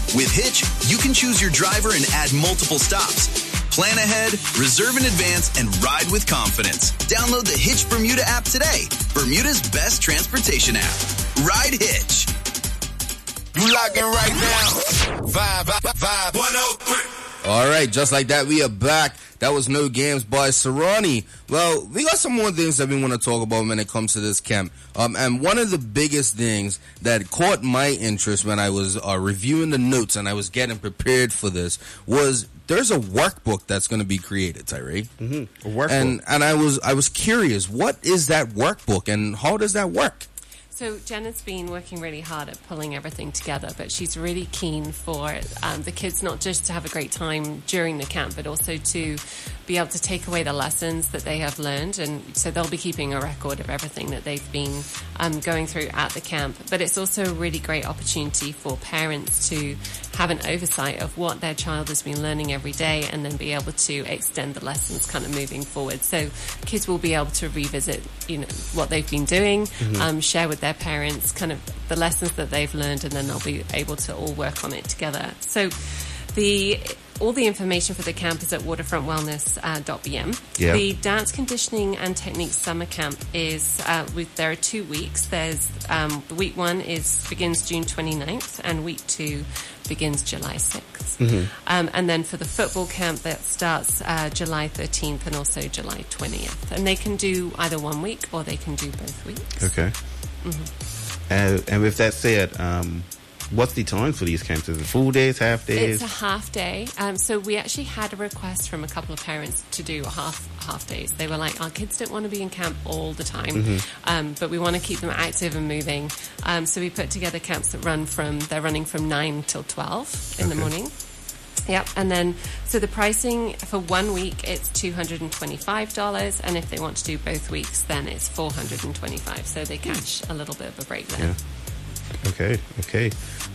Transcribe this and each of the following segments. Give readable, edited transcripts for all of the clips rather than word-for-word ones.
With Hitch, you can choose your driver and add multiple stops. Plan ahead, reserve in advance, and ride with confidence. Download the Hitch Bermuda app today. Bermuda's best transportation app. Ride Hitch. You locking right now. Vibe 103. All right, just like that, we are back. That was No Games by Serrani. Well, we got some more things that we want to talk about when it comes to this camp. And one of the biggest things that caught my interest when I was reviewing the notes and I was getting prepared for this was there's a workbook that's going to be created, Tyree. Mm-hmm. A workbook. And I was curious, what is that workbook and how does that work? So Jenna's been working really hard at pulling everything together, but she's really keen for the kids not just to have a great time during the camp, but also to be able to take away the lessons that they have learned. And so they'll be keeping a record of everything that they've been going through at the camp. But it's also a really great opportunity for parents to have an oversight of what their child has been learning every day and then be able to extend the lessons kind of moving forward. So kids will be able to revisit, what they've been doing, share with their parents kind of the lessons that they've learned, and then they'll be able to all work on it together. So all the information for the camp is at waterfrontwellness.bm. Yeah. The Dance Conditioning and Technique Summer Camp is, there are 2 weeks. There's week 1 begins June 29th and week 2 begins July 6th. And then for the football camp, that starts July 13th and also July 20th. And they can do either 1 week or they can do both weeks. Okay. And with that said, what's the time for these camps? Is it full days, half days? It's a half day. So we actually had a request from a couple of parents to do half days. They were like, our kids don't want to be in camp all the time, but we want to keep them active and moving. So we put together camps that they're running from 9 till 12 in the morning. Yep, and then, so the pricing for 1 week, it's $225, and if they want to do both weeks, then it's $425, so they catch a little bit of a break there. Yeah. Okay.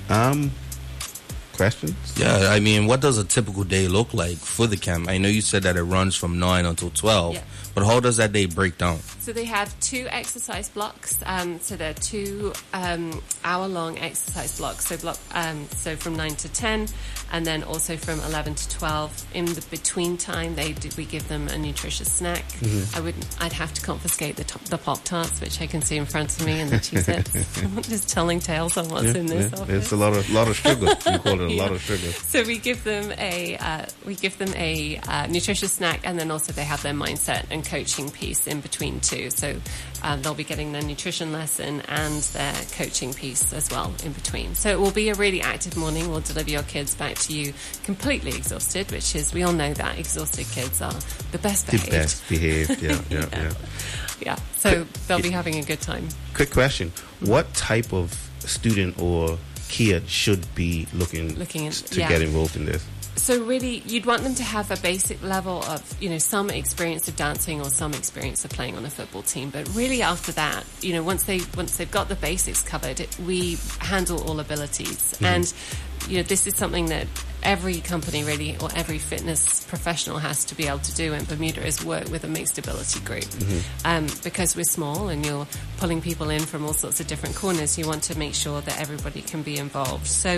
Questions? Yeah, I mean, what does a typical day look like for the camp? I know you said that it runs from 9 until 12, but how does that day break down? So they have 2 exercise blocks. So they're 2 hour-long exercise blocks. So from 9 to 10, and then also from 11 to 12. In the between time, we give them a nutritious snack. I'd have to confiscate the Pop-Tarts, which I can see in front of me, and the Cheez-Its. I'm just telling tales on what's in this office. It's a lot of sugar. You call it a lot of sugar. So we give them a nutritious snack, and then also they have their mindset and coaching piece in between too. So they'll be getting their nutrition lesson and their coaching piece as well in between. So it will be a really active morning. We'll deliver your kids back to you completely exhausted, which is, we all know that exhausted kids are the best behaved. The best behaved, yeah. Yeah, so they'll be having a good time. Quick question. What type of student or kid should be looking to get involved in this? So really, you'd want them to have a basic level of, some experience of dancing or some experience of playing on a football team. But really after that, once they've got the basics covered, we handle all abilities. And, this is something that every company really, or every fitness professional has to be able to do. And Bermuda is work with a mixed ability group. Because we're small and you're pulling people in from all sorts of different corners, you want to make sure that everybody can be involved. So,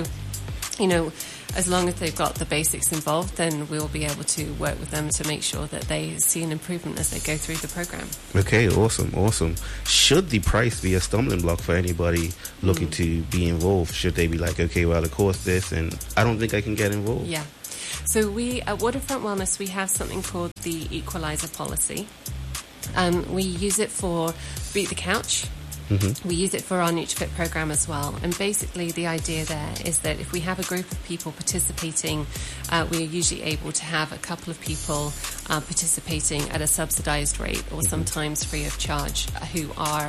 as long as they've got the basics involved, then we'll be able to work with them to make sure that they see an improvement as they go through the program. Okay, awesome. Should the price be a stumbling block for anybody looking to be involved? Should they be like, okay, well, of course this, and I don't think I can get involved? Yeah. So we, at Waterfront Wellness, we have something called the Equalizer Policy. We use it for Beat the Couch. We use it for our NutriFit program as well. And basically the idea there is that if we have a group of people participating, we are usually able to have a couple of people participating at a subsidized rate or sometimes free of charge who are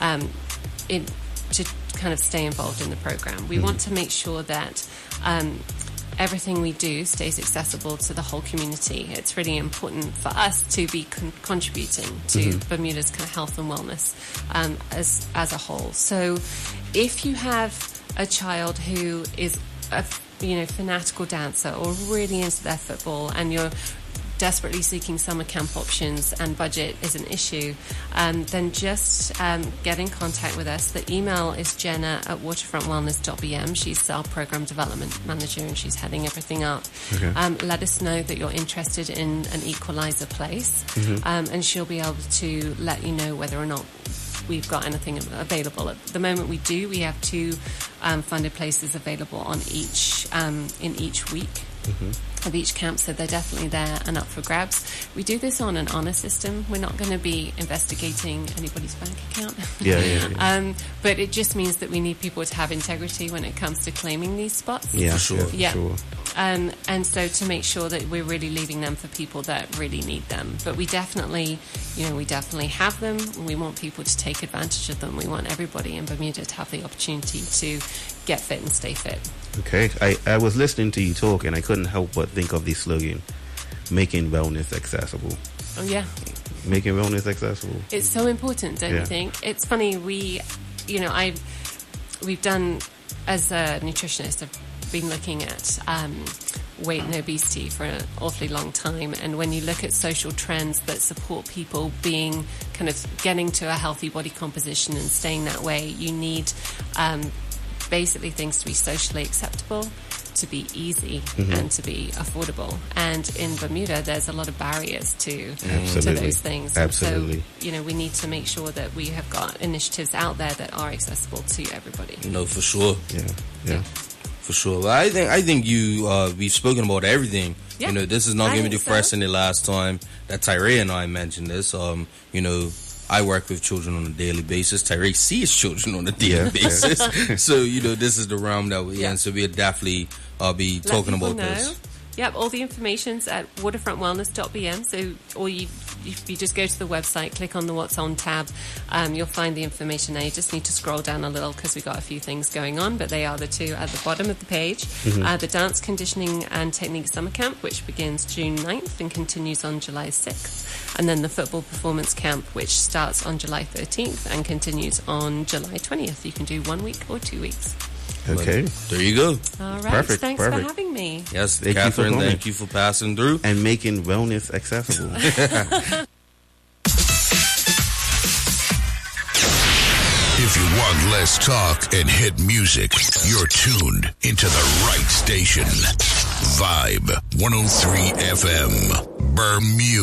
to kind of stay involved in the program. We want to make sure that everything we do stays accessible to the whole community. It's really important for us to be contributing to Bermuda's kind of health and wellness as a whole. So if you have a child who is a fanatical dancer or really into their football, and you're desperately seeking summer camp options and budget is an issue, then just get in contact with us. The email is jenna@waterfrontwellness.bm. She's our program development manager and she's heading everything up. Okay. Let us know that you're interested in an equalizer place, and she'll be able to let you know whether or not we've got anything available. At the moment we do. We have 2 funded places available on each in each week of each camp, so they're definitely there and up for grabs. We do this on an honor system. We're not going to be investigating anybody's bank account. Yeah. But it just means that we need people to have integrity when it comes to claiming these spots. Yeah, For sure. Yeah. Sure. And so to make sure that we're really leaving them for people that really need them. But we definitely have them. We want people to take advantage of them. We want everybody in Bermuda to have the opportunity to get fit and stay fit. Okay. I was listening to you talk and I couldn't help but think of the slogan, making wellness accessible. Oh, yeah. Making wellness accessible. It's so important, don't you think? It's funny, we've done, as a nutritionist, I've been looking at weight and obesity for an awfully long time, and when you look at social trends that support people being kind of getting to a healthy body composition and staying that way, you need basically things to be socially acceptable, to be easy, and to be affordable. And in Bermuda, there's a lot of barriers to those things. Absolutely. And so, we need to make sure that we have got initiatives out there that are accessible to everybody. No, for sure. Yeah. For sure. Well, I think we've spoken about everything. Yeah, This is not going to be the so. first and the last time that Tyree and I mentioned this. I work with children on a daily basis. Tyree sees children on a daily basis. So, this is the realm that we're in. So we'll definitely be talking about this. Yep, all the information's at waterfrontwellness.bm. So if you just go to the website, click on the What's On tab, you'll find the information there. You just need to scroll down a little because we've got a few things going on, but they are the 2 at the bottom of the page. The Dance Conditioning and Technique Summer Camp, which begins June 9th and continues on July 6th. And then the Football Performance Camp, which starts on July 13th and continues on July 20th. You can do 1 week or 2 weeks. Okay. But there you go. All right. Perfect, Thanks perfect. for having me. Yes, Thank you for Catherine, coming. thank you for passing through. And making wellness accessible. If you want less talk and hit music, you're tuned into the right station. Vibe 103 FM, Bermuda.